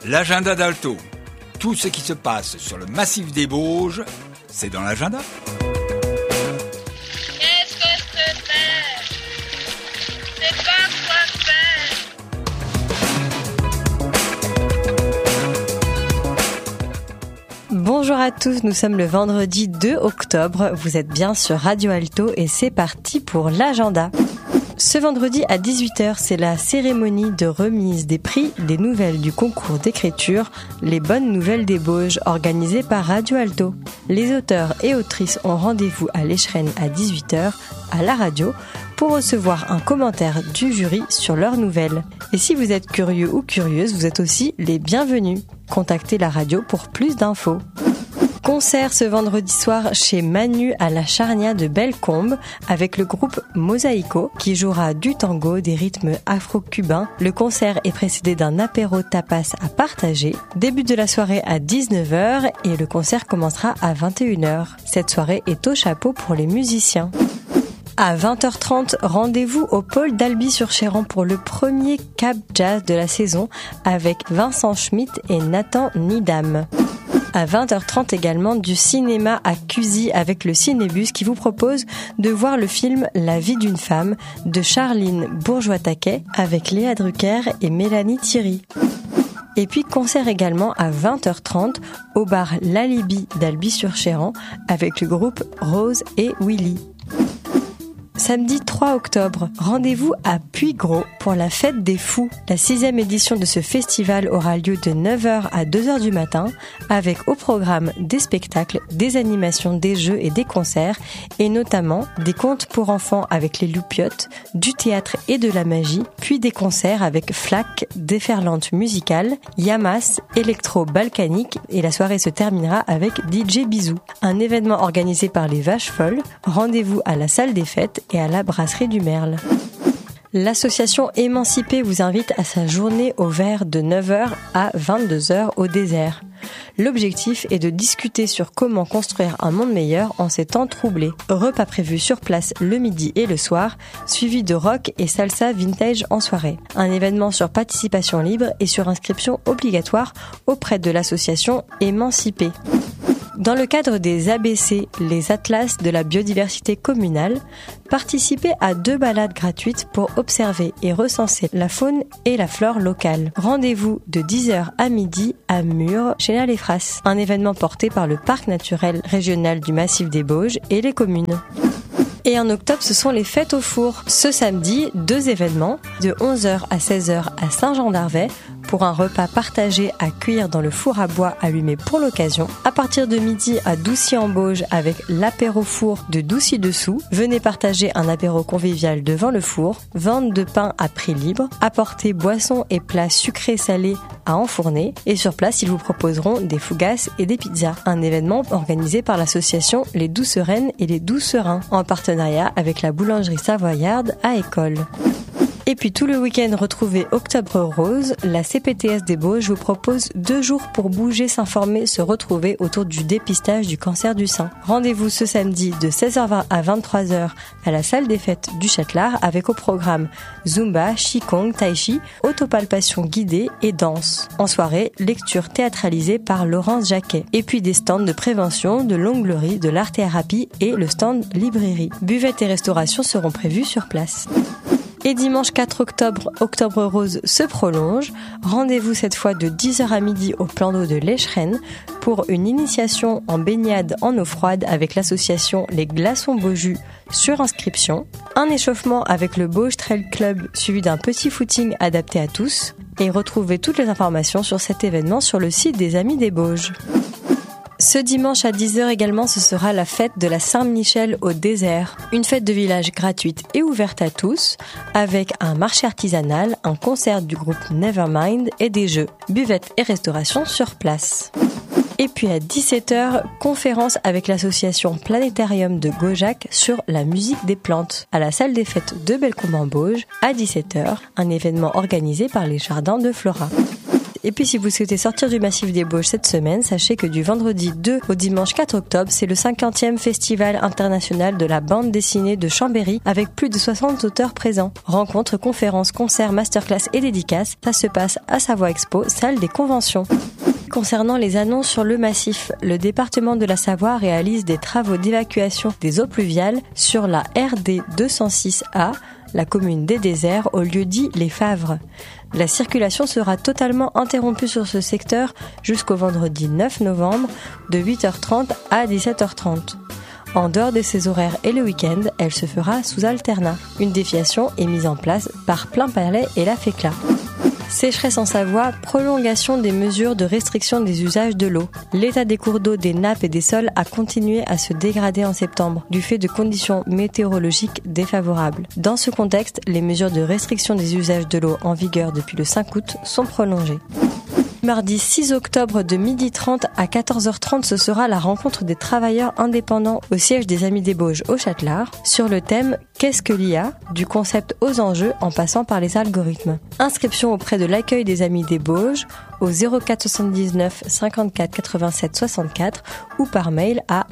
L'agenda d'Alto. Tout ce qui se passe sur le massif des Bauges, c'est dans l'agenda. Qu'est-ce que je peux faire? Je sais pas quoi faire. Bonjour à tous, nous sommes le vendredi 2 octobre, vous êtes bien sur Radio Alto et c'est parti pour l'agenda. Ce vendredi à 18h, c'est la cérémonie de remise des prix des nouvelles du concours d'écriture Les Bonnes Nouvelles des Bauges, organisée par Radio Alto. Les auteurs et autrices ont rendez-vous à l'Échrennes à 18h à la radio pour recevoir un commentaire du jury sur leurs nouvelles. Et si vous êtes curieux ou curieuse, vous êtes aussi les bienvenus. Contactez la radio pour plus d'infos. Concert ce vendredi soir chez Manu à la Charnia de Bellecombe avec le groupe Mosaico qui jouera du tango, des rythmes afro-cubains. Le concert est précédé d'un apéro tapas à partager. Début de la soirée à 19h et le concert commencera à 21h. Cette soirée est au chapeau pour les musiciens. À 20h30, rendez-vous au pôle d'Albi-sur-Chéran pour le premier Cap Jazz de la saison avec Vincent Schmitt et Nathan Nidam. À 20h30 également, du cinéma à Cusy avec le Cinébus qui vous propose de voir le film La vie d'une femme de Charline Bourgeois-Taquet avec Léa Drucker et Mélanie Thierry. Et puis concert également à 20h30 au bar L'Alibi d'Albi-sur-Chéran avec le groupe Rose et Willy. Samedi 3 octobre, rendez-vous à Puygros pour la Fête des Fous. La 6e édition de ce festival aura lieu de 9h à 2h du matin avec au programme des spectacles, des animations, des jeux et des concerts et notamment des contes pour enfants avec les Loupiottes, du théâtre et de la magie, puis des concerts avec Flac, déferlante musicale, Yamas, électro-balkanique et la soirée se terminera avec DJ Bisou. Un événement organisé par les Vaches Folles, rendez-vous à la salle des fêtes et à la brasserie du Merle. L'association Émancipée vous invite à sa journée au vert de 9h à 22h au désert. L'objectif est de discuter sur comment construire un monde meilleur en ces temps troublés. Repas prévus sur place le midi et le soir, suivi de rock et salsa vintage en soirée. Un événement sur participation libre et sur inscription obligatoire auprès de l'association Émancipée. Dans le cadre des ABC, les Atlas de la biodiversité communale, participez à 2 balades gratuites pour observer et recenser la faune et la flore locale. Rendez-vous de 10h à midi à Murs, chez Naléfras, un événement porté par le Parc naturel régional du Massif des Bauges et les communes. Et en octobre, ce sont les fêtes au four. Ce samedi, 2 événements, de 11h à 16h à Saint-Jean-d'Arvey, pour un repas partagé à cuire dans le four à bois allumé pour l'occasion. À partir de midi à Doucy-en-Bauges avec l'apéro four de Doucy-dessous. Venez partager un apéro convivial devant le four, vente de pain à prix libre, apporter boissons et plats sucrés salés à enfourner et sur place ils vous proposeront des fougasses et des pizzas. Un événement organisé par l'association Les Doucereines et les Doucerins en partenariat avec la boulangerie savoyarde à École. Et puis tout le week-end, retrouvez Octobre Rose. La CPTS des Bauges vous propose 2 jours pour bouger, s'informer, se retrouver autour du dépistage du cancer du sein. Rendez-vous ce samedi de 16h20 à 23h à la salle des fêtes du Châtelard avec au programme Zumba, Qigong, Tai Chi, autopalpation guidée et danse. En soirée, lecture théâtralisée par Laurence Jacquet. Et puis des stands de prévention, de l'onglerie, de l'art-thérapie et le stand librairie. Buvettes et restauration seront prévus sur place. Et dimanche 4 octobre, Octobre Rose se prolonge. Rendez-vous cette fois de 10h à midi au plan d'eau de l'Échrennes pour une initiation en baignade en eau froide avec l'association Les Glaçons Beaujus sur inscription. Un échauffement avec le Bauge Trail Club suivi d'un petit footing adapté à tous. Et retrouvez toutes les informations sur cet événement sur le site des Amis des Bauges. Ce dimanche à 10h également, ce sera la fête de la Saint-Michel au désert. Une fête de village gratuite et ouverte à tous, avec un marché artisanal, un concert du groupe Nevermind et des jeux, buvettes et restauration sur place. Et puis à 17h, conférence avec l'association Planétarium de Gaujac sur la musique des plantes, à la salle des fêtes de Bellecombe-en-Bauges, à 17h, un événement organisé par les Jardins de Flora. Et puis si vous souhaitez sortir du Massif des Bauges cette semaine, sachez que du vendredi 2 au dimanche 4 octobre, c'est le 50e Festival international de la bande dessinée de Chambéry avec plus de 60 auteurs présents. Rencontres, conférences, concerts, masterclass et dédicaces, ça se passe à Savoie Expo, salle des conventions. Concernant les annonces sur le massif, le département de la Savoie réalise des travaux d'évacuation des eaux pluviales sur la RD 206A, la commune des Déserts, au lieu dit Les Favres. La circulation sera totalement interrompue sur ce secteur jusqu'au vendredi 9 novembre de 8h30 à 17h30. En dehors de ses horaires et le week-end, elle se fera sous alternat. Une déviation est mise en place par Plein Palais et la FECLA. Sécheresse en Savoie, prolongation des mesures de restriction des usages de l'eau. L'état des cours d'eau, des nappes et des sols a continué à se dégrader en septembre, du fait de conditions météorologiques défavorables. Dans ce contexte, les mesures de restriction des usages de l'eau en vigueur depuis le 5 août sont prolongées. Mardi 6 octobre de 12h30 à 14h30, ce sera la rencontre des travailleurs indépendants au siège des Amis des Bauges au Châtelard sur le thème « Qu'est-ce que l'IA ?» du concept aux enjeux en passant par les algorithmes. Inscription auprès de l'accueil des Amis des Bauges au 04 79 54 87 64 ou par mail à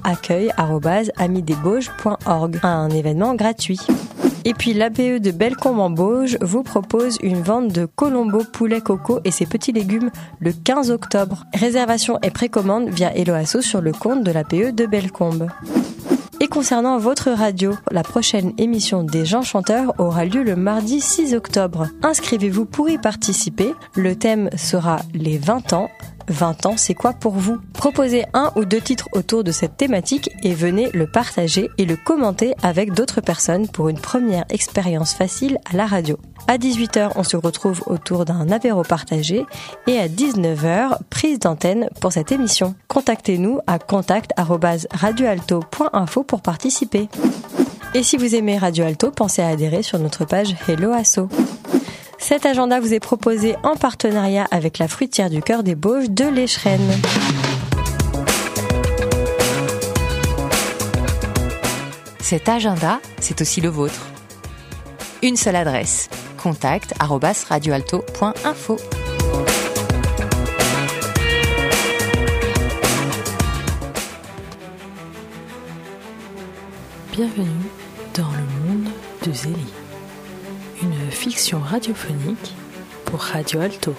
accueil@amisdesbauges.org. Un événement gratuit. Et puis l'ABE de Bellecombe en Bauges vous propose une vente de colombo, poulet, coco et ses petits légumes le 15 octobre. Réservation et précommande via Helloasso sur le compte de l'ABE de Bellecombe. Et concernant votre radio, la prochaine émission des Gens Chanteurs aura lieu le mardi 6 octobre. Inscrivez-vous pour y participer. Le thème sera les 20 ans. 20 ans, c'est quoi pour vous ? Proposez 1 ou 2 titres autour de cette thématique et venez le partager et le commenter avec d'autres personnes pour une première expérience facile à la radio. À 18h, on se retrouve autour d'un apéro partagé et à 19h, prise d'antenne pour cette émission. Contactez-nous à contact@radioalto.info pour participer. Et si vous aimez Radio Alto, pensez à adhérer sur notre page Helloasso. Cet agenda vous est proposé en partenariat avec la fruitière du Cœur des Bauges de l'Échrennes. Cet agenda, c'est aussi le vôtre. Une seule adresse, contact@radioalto.info. Bienvenue dans le monde de Zélie. Une fiction radiophonique pour Radio Alto.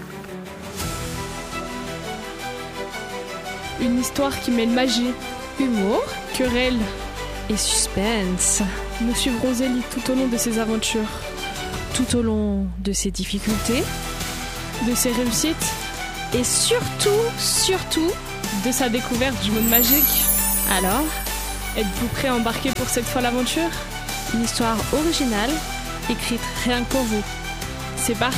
Une histoire qui mêle magie, humour, querelle Et suspense. Nous suivrons Zélie tout au long de ses aventures, Tout au long de ses difficultés de ses réussites et surtout de sa découverte du monde magique. Alors, Êtes-vous prêt à embarquer pour cette folle aventure ? une histoire originale écrite rien que pour vous. C'est parti !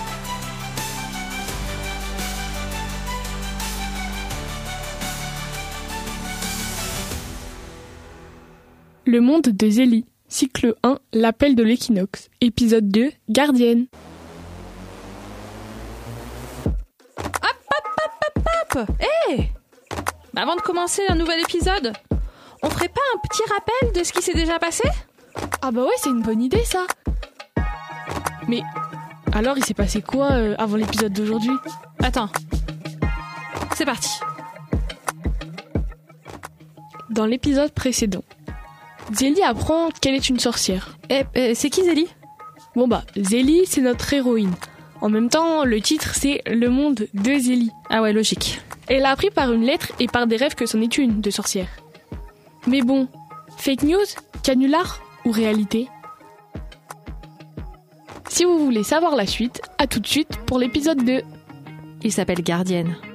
Le monde de Zélie, cycle 1, l'appel de l'équinoxe, épisode 2, gardienne. Hop, hé Avant de commencer un nouvel épisode, on ferait pas un petit rappel de ce qui s'est déjà passé ? Ah bah ouais, c'est une bonne idée ça. Mais alors il s'est passé quoi avant l'épisode d'aujourd'hui ? Attends, c'est parti. Dans l'épisode précédent, Zélie apprend qu'elle est une sorcière. C'est qui Zélie ? Bon bah, Zélie c'est notre héroïne. En même temps, le titre c'est Le monde de Zélie. Ah ouais, logique. Elle a appris par une lettre et par des rêves que c'en est une de sorcière. Mais bon, fake news, canular ou réalité ? Si vous voulez savoir la suite, à tout de suite pour l'épisode 2. Il s'appelle Gardienne.